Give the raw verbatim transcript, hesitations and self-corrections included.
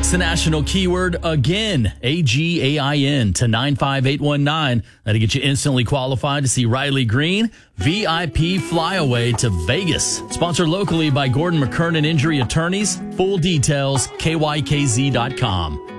Text the national keyword again, A G A I N, to nine five eight one nine. That'll get you instantly qualified to see Riley Green. V I P flyaway to Vegas. Sponsored locally by Gordon McKernan Injury Attorneys. Full details, K Y K Z dot com.